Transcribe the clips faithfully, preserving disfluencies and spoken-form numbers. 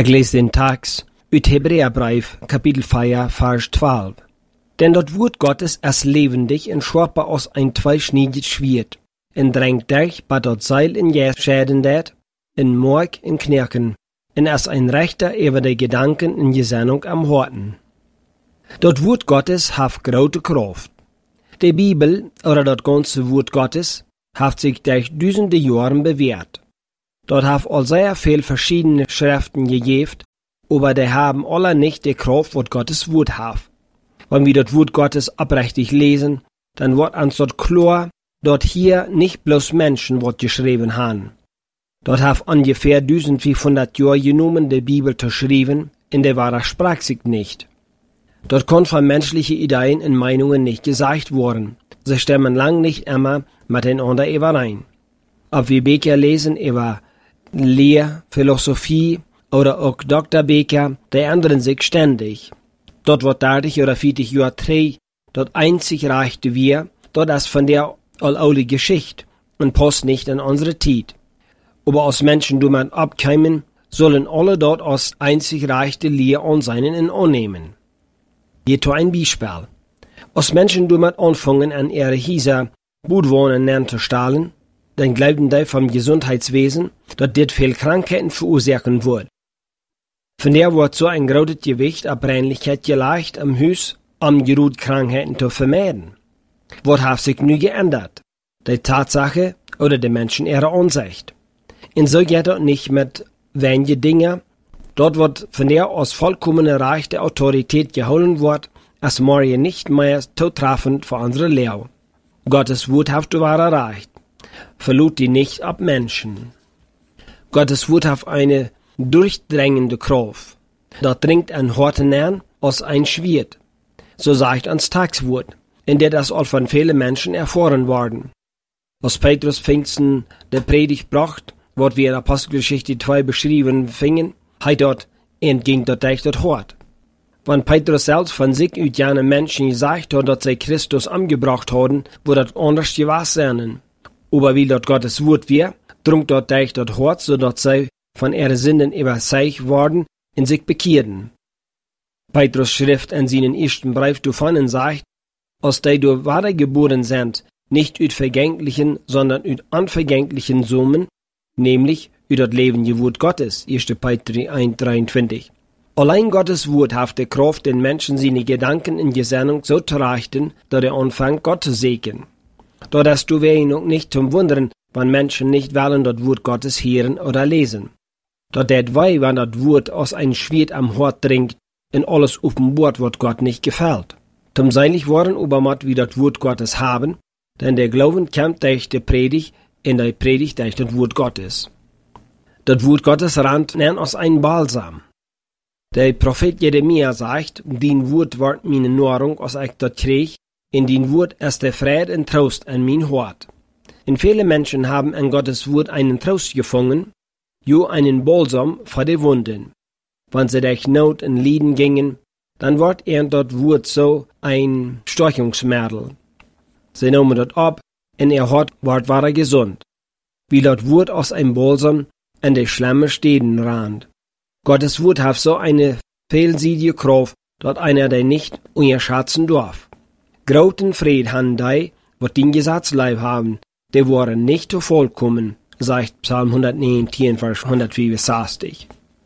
Ik lees den Tags uit Hebräerbrief, Kapitel vier, Vers twaalf. Denn dat Woord Gottes is levendig en scherper als een tweesniedig Schwert, en dringt durch, bij dat Seil in je schäden dat, in Mark en Knerken, en is een rechter over de Gedanken en Gesinnung am Horten. Dat Woord Gottes heeft grote Kraft. De Bibel, oder dat ganze Woord Gottes, heeft zich durch duizenden Jahren bewährt. Dort heeft al sehr viel verschiedene Schriften gegeben, aber die haben alle nicht die Kraft, wat Gottes Wort hat. Wenn wir das Wort Gottes abrechtig lesen, dann wird uns dort klar, dort hier nicht bloß Menschen wat geschrieben haben. Dort hat ungefähr eintausendvierhundert Jahre genommen, die Bibel zu schreiben, in der wahrer sprach sich nicht. Dort kon von menschlichen Ideen und Meinungen nicht gesagt worden. Sie stimmen lang nicht immer miteinander überein. Ob wir Bücher lesen über Lehr, Philosophie oder auch Doktor Bücher, die ändern sich ständig. Dort wird dreißig oder vierzig Jahre drei, dort einzig reichte wir, dort ist von der allalte Geschichte und passt nicht in unsere Zeit. Aber als Menschen, die man abkämen, sollen alle dort als einzig reichte Lehr anseinen und annehmen. Hier ein Beispiel. Als Menschen, die man anfangen, an ihre Häuser Bootwohnen zu stahlen, dann glauben die vom Gesundheitswesen, dass dit viel Krankheiten verursachen wird. Von der wird so ein großes Gewicht an Brennlichkeit gelegt am Haus, um gerut Krankheiten zu vermeiden. Was hat sich nun geändert? Die Tatsache oder die Menschen ihre Ansicht. Und so geht es nicht mit wenigen Dingen. Dort wird von der aus vollkommene Reich der Autorität geholt wird, als morgen nicht mehr zutreffend für unsere Lehre. Gottes Wort hat wahre Reich. Verlot die nicht ab Menschen. Gottes Wort hat eine durchdrängende Kraft. Dort dringt ein Horten an als ein Schwert. So sagt uns Tagswort, in der das all von vielen Menschen erfahren worden. Als Petrus Pfingsten der Predigt bracht, wird wir in Apostelgeschichte zwei beschrieben fingen, hat dort entging dort echt dort Hort. Wenn Petrus selbst von sich ut jene Menschen gesagt hat, dass sie Christus angebracht haben, wurde das anders gewesen sein. Aber wie dort Gottes Wort wir, drung dort echt dort Hort, so dass sie von ihren Sünden überzeugt worden und sich bekehrten. Petrus schrift in seinen ersten Brief davon und sagt, als die durch Wahre geboren sind, nicht ut vergänglichen, sondern ut unvergänglichen Summen, nämlich ut das lebende Wort Gottes, erster Petrus eins dreiundzwanzig. Allein Gottes Wort hat die Kraft, den Menschen seine Gedanken in Gesinnung so zu richten, dass er anfängt, Gott zu segnen. Dort hast du wenig auch nicht zum Wundern, wenn Menschen nicht wollen das Wort Gottes hören oder lesen. Dort det wei, wenn das Wort aus ein Schwert am Hort dringt, in alles offenbart, was Gott nicht gefällt. Zum seilig worden, übermat wie das Wort Gottes haben, denn der Glauben kommt durch die Predigt, in der Predigt durch das Wort Gottes. Das Wort Gottes rannt nennt aus ein Balsam. Der Prophet Jeremia sagt, din Wort wird meine Nahrung, als ich das krieg, in din Wort ist der Friede und Trost an mein Hort. Und viele Menschen haben an Gottes Wort einen Trost gefunden, jo einen Balsam für die Wunden. Wenn sie durch Not und Leiden gingen, dann wird er dort Wort so ein Steuchungsmittel. Sie nahmen dort ab, und ihr Hort wird wahre gesund. Wie dort Wort aus einem Balsam an die schlimme Städten rannt. Gottes Wort hat so eine vielseitige Kraft, dass einer der nicht unterschätzen darf. Großen Fried haben die, wat den Gesetzleib haben, die waren nicht zu vollkommen, sagt Psalm hundertneunzehn, Vers hundertvierundsechzig.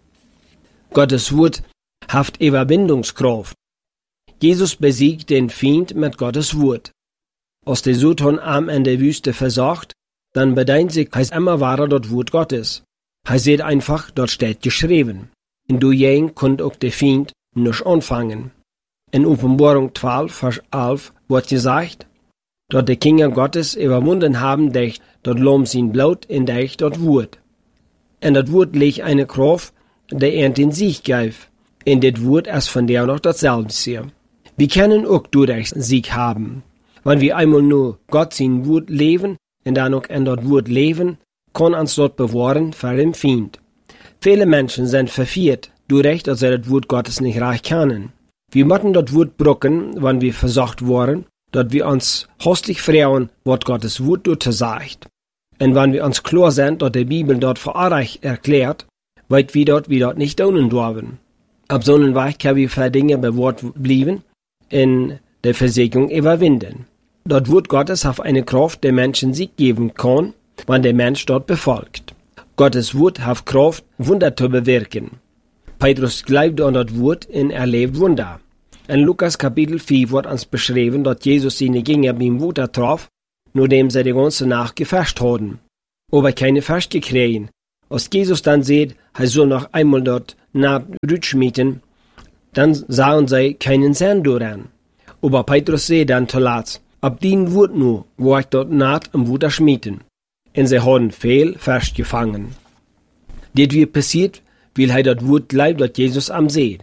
Gottes Wort hat Überwindungskraft. Jesus besiegt den Feind mit Gottes Wort. Als der Sultan am in der Wüste versagt, dann bedient sich, heißt immer wahrer das Wort Gottes. Er sieht einfach, dort steht geschrieben. Und du jeden könnt auch der Feind nicht anfangen. In Offenbarung zwölf, Vers elf wird gesagt, dort die Kinder Gottes überwunden haben, durch dort Lohn sein Blut in durch dort Wort. Und das Wort legt eine Kraft, der er den Sieg gibt. In das Wort ist von der noch dasselbe hier. Wir können auch durch Sieg haben. Wenn wir einmal nur Gott sein Wort leben und dann auch in das Wort leben, kann uns dort bewahren vor dem Feind. Viele Menschen sind verführt, dadurch, dass sie das Wort Gottes nicht reich kennen. Wir müssen das Wort brücken, wenn wir versucht worden, dass wir uns hostig freuen, was Gottes Wort dort sagt. Und wenn wir uns klar sind, dass die Bibel dort für euch erklärt, weil wir dort, wir dort nicht tun dürfen. Ab so einem Weg können wir für Dinge bewahrt bleiben, in der Versicherung überwinden. Dort wird Gottes auf eine Kraft, der Menschen Sieg geben kann, wenn der Mensch dort befolgt. Gottes Wort hat Kraft, Wunder zu bewirken. Petrus glaubt an das Wort und erlebt Wunder. In Lukas Kapitel vier wird uns beschrieben, dass Jesus seine Jünger beim Wunder traf, nachdem sie die ganze Nacht gefasst hatten, aber keine Fisch gekriegt. Als Jesus dann sieht, er soll noch einmal dort nach Brot schmieden, dann sahen sie keinen Sand daran. Aber Petrus sieht dann zuletzt, ab den Wort nur, wo ich dort naht am Wunder schmieden. Und sie haben viel Fisch gefangen. Das wird passiert, weil er das Wort bleibt, das Jesus am sieht.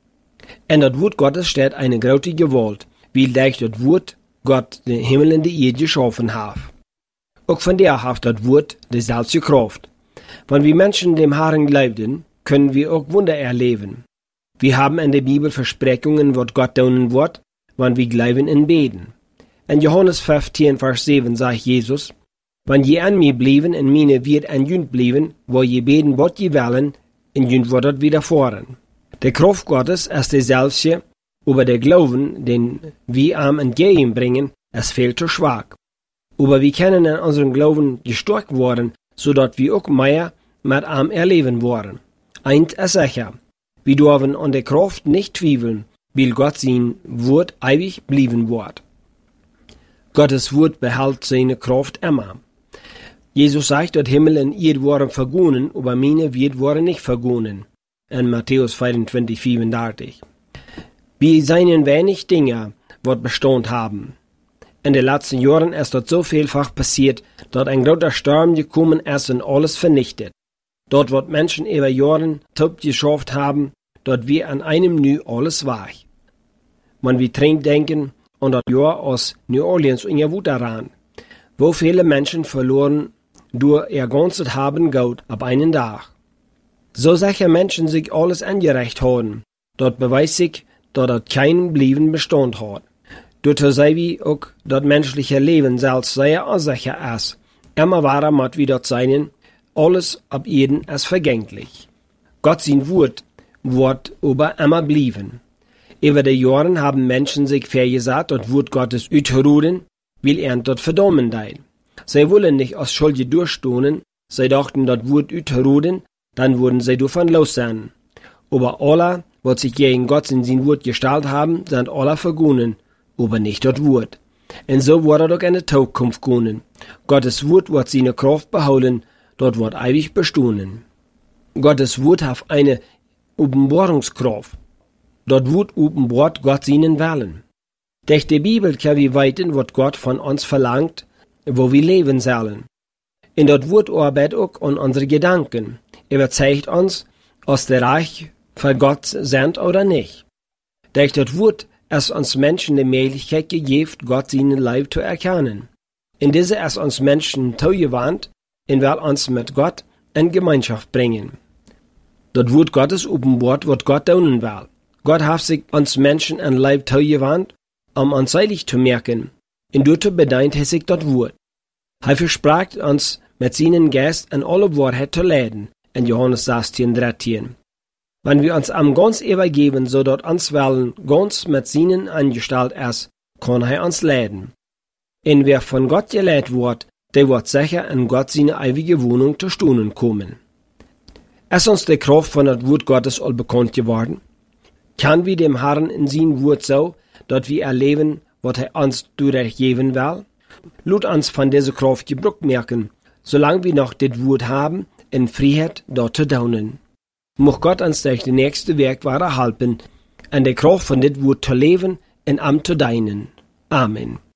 In das Wort Gottes steht eine große Gewalt, weil durch das Wort Gott den Himmel und die Erde geschaffen hat. Auch von der hat das Wort dieselbe Kraft. Wenn wir Menschen dem Herrn glauben, können wir auch Wunder erleben. Wir haben in der Bibel Versprechungen, was Gott tun wird, wenn wir glauben und beten. In Johannes fünfzehn, Vers sieben sagt Jesus, wenn je an mir blieben und meine wird an jünd blieben, wo je beten, was je wollen, in jünd wird das widerfahren. Der Kraft Gottes ist dieselbe, aber der Glauben, den wir am entgegenbringen, ist viel zu schwach. Aber wir können in unserem Glauben gestärkt werden, sodass wir auch mehr mit ihm erleben wollen. Eins ist sicher, wir dürfen an der Kraft nicht zweifeln, weil Gott sein Wort ewig bleiben wird. Gottes Wort behält seine Kraft immer. Jesus sagt, dass Himmel und Erde waren vergonnen, aber meine wird waren nicht vergonnen. In Matthäus vierundzwanzig, vierunddreißig. Wir seien wenig Dinge, die Bestand haben. In den letzten Jahren ist dort so vielfach passiert, dass ein großer Sturm gekommen ist und alles vernichtet. Dort wird Menschen über Jahre top geschafft haben, dort wir an einem nu alles war. Wenn wir dringend denken an das Jahr aus New Orleans und ihr Wut daran, wo viele Menschen verloren durch ihr ganzes Haben Geld ab einen Tag. So solche Menschen sich alles angerecht haben, dort beweist sich, dass dort kein Blieben Bestand hat. Dort sei wie auch das menschliche Leben selbst sehr unsicher ist. Immer wahrer mat wie dort seinen, alles ab jeden ist vergänglich. Gott sein Wort wird aber immer blieben. Über die Jahren haben Menschen sich vergesagt, das Wort Gottes uitgeruhen, will er dort verdammen dein. Sie wollen nicht als Schuldige durchstohnen, sie dachten, das Wort uitgeruhen, dann würden sie davon los sein. Aber alle, was sich gegen Gott in sein Wort gestellt haben, sind alle vergonnen, aber nicht das Wort. Und so wird er auch in der Zukunft kommen. Gottes Wort wird seine Kraft behalten, dort wird ewig bestehen. Gottes Wort hat eine Offenbarungskraft. Dort wird offenbart Gott seinen Willen. Durch die Bibel können wir weiten, was Gott von uns verlangt, wo wir leben sollen. In dort Wort arbeitet auch an unsere Gedanken. Er zeigt uns, ob der Reich für Gott sind oder nicht. Durch das Wort ist uns Menschen die Möglichkeit gegeben, Gott seinen Leib zu erkennen. In diese ist uns Menschen zugewandt, und will uns mit Gott in Gemeinschaft bringen. Das Wort Gottes offenbart, was Gott tun will. Gott hat sich uns Menschen ein Leib zugewandt, um uns seilig zu merken, und dazu bedient er sich das Wort. Er versprach uns mit seinem Geist in alle Wahrheit zu leiten, in Johannes sechzehn, dreizehn. Wenn wir uns am ganz übergeben, so dort uns Willen ganz mit seinen angestellt ist, kann er uns leiten. Und wer von Gott geleitet wird, der wird sicher in Gott seine ewige Wohnung zu Stunden kommen. Ist uns die Kraft von das Wort Gottes all bekannt geworden? Kann wir dem Herrn in sein Wort so, dass wir erleben, was er uns durchgeben will? Lut uns von dieser Kraft Gebrauch merken, solange wir noch das Wort haben, in Freiheit dort zu daunen. Mocht Gott uns durch die nächste Werk helfen, an der Kraft von das Wort zu leben und am zu dienen. Amen.